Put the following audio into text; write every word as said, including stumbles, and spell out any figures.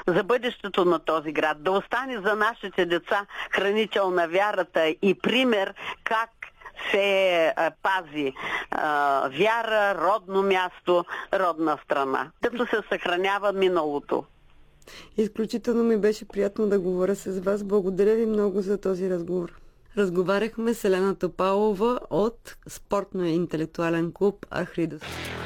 за бъдещето на този град, да остане за нашите деца хранител на вярата и пример как се а, пази а, вяра, родно място, родна страна, като се съхранява миналото. Изключително ми беше приятно да говоря с вас. Благодаря ви много за този разговор. Разговаряхме с Елена Топалова от спортно-интелектуален клуб Ахридос.